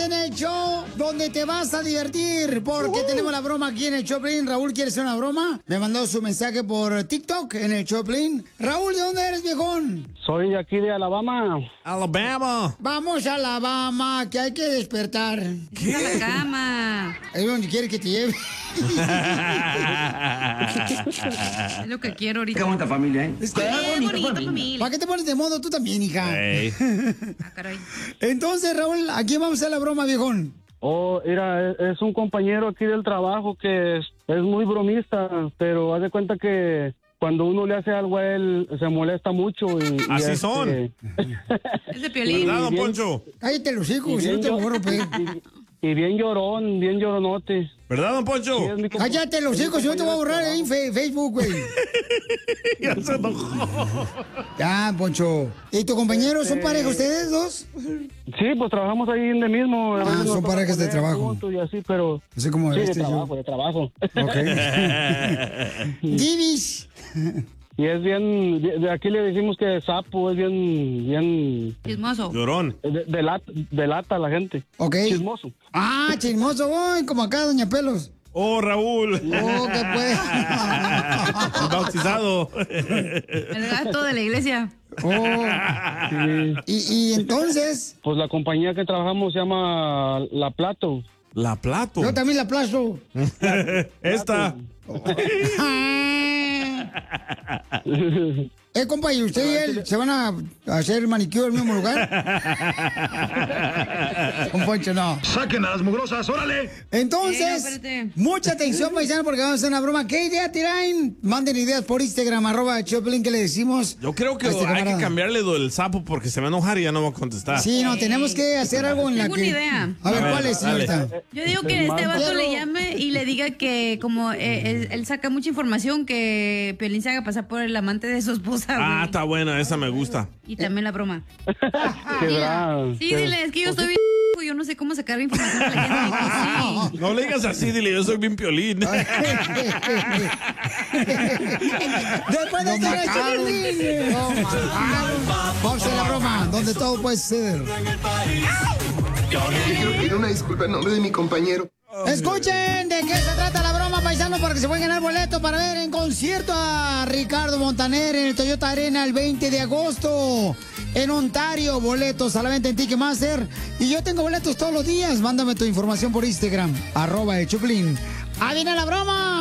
en el show donde te vas a divertir, porque tenemos la broma aquí en el Choplin. Raúl quiere hacer una broma. Me mandó su mensaje por TikTok en el Choplin. Raúl, ¿de dónde eres, viejón? Soy de aquí de Alabama. Alabama. Vamos a Alabama, que hay que despertar. ¿Qué? A la cama. Es donde quiere que te lleve. Es lo que quiero ahorita. Qué bonita familia, ¿eh? Bonita familia. ¿Para qué te pones de modo tú también, hija? Hey. Ah, caray. Entonces, Raúl, ¿a quién vamos a hacer la broma, viejón? Oh, mira, es un compañero aquí del trabajo que es muy bromista, pero haz de cuenta que cuando uno le hace algo a él, se molesta mucho. Así son. Es de Piolín. ¿Verdad, don Poncho? Cállate los hijos, si no te borro, pues. Y bien llorón, bien lloronote. ¿Verdad, don Poncho? Cállate los hijos, si no te voy a borrar ahí en Facebook, güey. Ya se enojó. Ya, Poncho. ¿Y tu compañero son pareja ustedes dos? Sí, pues trabajamos ahí en el mismo. Ah, son parejas de trabajo. Y así, pero... Así como Sí, de este trabajo, yo. de trabajo. Ok. Divis. Y es bien, de aquí le decimos que sapo, es bien Chismoso. Llorón. delata a la gente. Ok. Chismoso. Ah, chismoso, voy, como acá, doña Pelos. Oh, Raúl. Oh, que pues. El bautizado. El gato de la iglesia. Oh. Y entonces, Pues la compañía que trabajamos se llama La Plato. La Plato. yo también la aplasto. Esta. Compa, ¿y usted y él se van a hacer manicure en el mismo lugar? Un Poncho, no. ¡Saquen a las mugrosas, órale! Entonces, espérate. mucha atención, paisano, porque vamos a hacer una broma. ¿Qué idea tiran? Manden ideas por Instagram, @Choplin, que le decimos. Yo creo que a este hay que camarada. cambiarle lo del sapo porque se va a enojar y ya no va a contestar. Sí, no, tenemos que hacer algo en la Tengo que... una idea. A ver, A ver, ¿cuál es, dale. señorita? Yo digo que este vato Quiero- le llame y le diga que como él saca mucha información, que Piolín se haga pasar por el amante de su esposa. Ah, güey. está buena, esa me gusta. Y también la broma. Qué Dile. bravo. Sí, dile, es que yo estoy bien, yo no sé cómo sacar información de la gente. Pues sí. No le digas así, dile, yo soy bien Piolín. Después de Lo mataron. Vamos a hacer la broma, donde todo puede ser. Quiero pedir una disculpa en nombre de mi compañero. Escuchen de qué se trata la broma, paisano, para que se puedan ganar boleto para ver en concierto a Ricardo Montaner en el Toyota Arena el 20 de agosto. En Ontario, boletos a la venta en Ticketmaster. Y yo tengo boletos todos los días. Mándame tu información por Instagram, @el Choplin. ¡Ah, viene la broma!